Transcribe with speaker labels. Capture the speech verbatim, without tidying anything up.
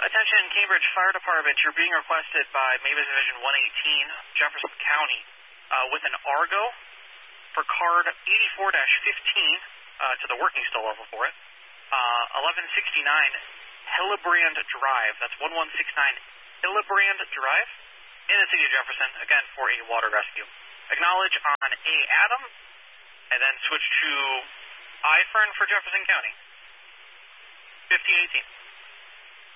Speaker 1: Attention Cambridge Fire Department, you're being requested by Mavis Division one eighteen, Jefferson County, uh, with an Argo for card eighty-four dash fifteen uh, to the working still level for it. Uh, eleven sixty-nine Hillebrand Drive, that's eleven sixty-nine Hillebrand Drive in the city of Jefferson, again for a water rescue. Acknowledge on A. Adam, and then switch to I. Fern for Jefferson County. fifty eighteen.